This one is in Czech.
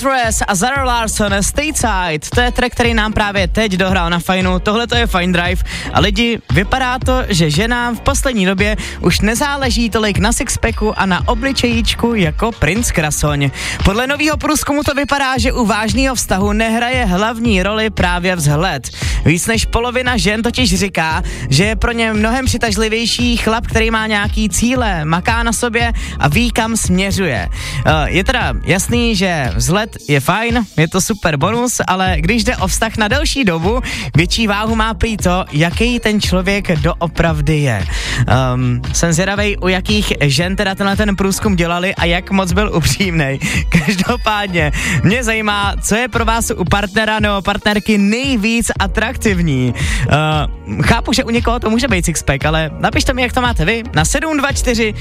Huntress a Zara Larsson Stateside. To je track, který nám právě teď dohrál na Fajnu. Tohle to je Fine Drive a lidi, vypadá to, že ženám v poslední době už nezáleží tolik na sixpacku a na obličejíčku jako princ Krasoň. Podle nového průzkumu to vypadá, že u vážného vztahu nehraje hlavní roli právě vzhled. Víc než polovina žen totiž říká, že je pro ně mnohem přitažlivější chlap, který má nějaký cíle, maká na sobě a ví, kam směřuje. Je teda jasný, že vzhled je fajn, je to super bonus, ale když jde o vztah na delší dobu, větší váhu má prý to, jaký ten člověk doopravdy je. Jsem zvědavej, u jakých žen teda ten průzkum dělali a jak moc byl upřímnej. Každopádně mě zajímá, co je pro vás u partnera nebo partnerky nejvíc atraktivní. Chápu, že u někoho to může být sixpack, ale napište mi, jak to máte vy na 724